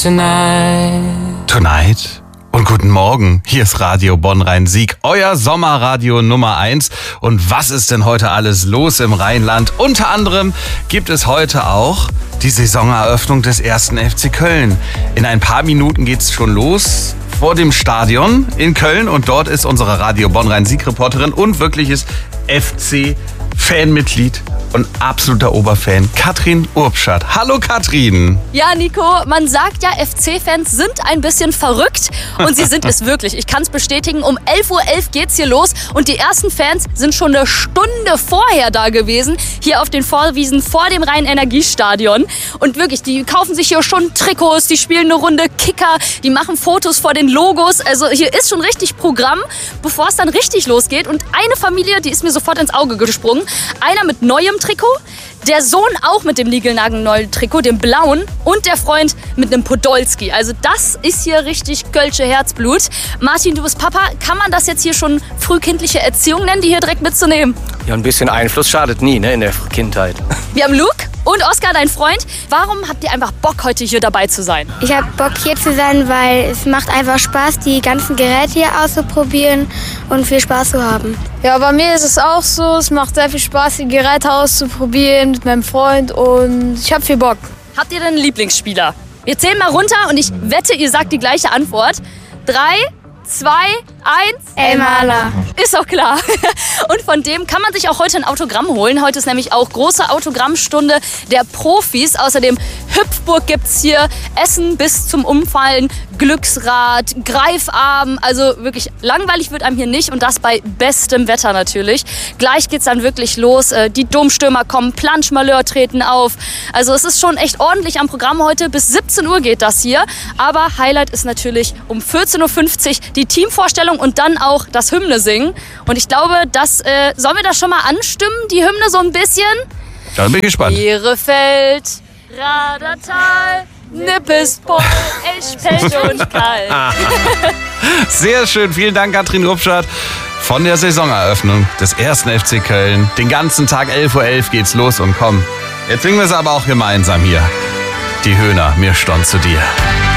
Tonight und guten Morgen. Hier ist Radio Bonn-Rhein-Sieg, euer Sommerradio Nummer 1. Und was ist denn heute alles los im Rheinland? Unter anderem gibt es heute auch die Saisoneröffnung des 1. FC Köln. In ein paar Minuten geht's schon los vor dem Stadion in Köln. Und dort ist unsere Radio Bonn-Rhein-Sieg-Reporterin und wirkliches FC-Fanmitglied und absoluter Oberfan, Katrin Urbschat. Hallo Katrin. Ja, Nico, man sagt ja, FC-Fans sind ein bisschen verrückt und sie sind es wirklich. Ich kann es bestätigen, um 11:11 Uhr geht's hier los und die ersten Fans sind schon eine Stunde vorher da gewesen, hier auf den Vorwiesen vor dem Rhein-Energiestadion. Und wirklich, die kaufen sich hier schon Trikots, die spielen eine Runde Kicker, die machen Fotos vor den Logos. Also hier ist schon richtig Programm, bevor es dann richtig losgeht. Und eine Familie, die ist mir sofort ins Auge gesprungen. Einer mit neuem Trikot, der Sohn auch mit dem niegelnagelneuen Trikot, dem blauen, und der Freund mit einem Podolski. Also das ist hier richtig Kölsche Herzblut. Martin, du bist Papa. Kann man das jetzt hier schon frühkindliche Erziehung nennen, die hier direkt mitzunehmen? Ja, ein bisschen Einfluss schadet nie, ne, in der Kindheit. Wir haben Luke und Oskar, dein Freund. Warum habt ihr einfach Bock, heute hier dabei zu sein? Ich habe Bock, hier zu sein, weil es macht einfach Spaß, die ganzen Geräte hier auszuprobieren und viel Spaß zu haben. Ja, bei mir ist es auch so. Es macht sehr viel Spaß, die Geräte auszuprobieren mit meinem Freund und ich habe viel Bock. Habt ihr denn einen Lieblingsspieler? Wir zählen mal runter und ich wette, ihr sagt die gleiche Antwort. 3, 2, 1. Elmaler. Ist auch klar. Und von dem kann man sich auch heute ein Autogramm holen. Heute ist nämlich auch große Autogrammstunde der Profis. Außerdem Hüpfburg gibt's hier, Essen bis zum Umfallen, Glücksrad, Greifarm. Also wirklich langweilig wird einem hier nicht und das bei bestem Wetter natürlich. Gleich geht's dann wirklich los. Die Domstürmer kommen, Planschmalheur treten auf. Also es ist schon echt ordentlich am Programm heute. Bis 17 Uhr geht das hier. Aber Highlight ist natürlich um 14:50 Uhr die Teamvorstellung und dann auch das Hymne singen. Und ich glaube, sollen wir das schon mal anstimmen, die Hymne so ein bisschen? Da bin ich gespannt. Bielefeld, Radertal, Nippespol, Eschfeld und Kalk. Sehr schön, vielen Dank Katrin Urbschat von der Saisoneröffnung des 1. FC Köln. Den ganzen Tag 11:11 Uhr geht's los und komm, jetzt singen wir es aber auch gemeinsam hier. Die Höhner, mir stund zu dir.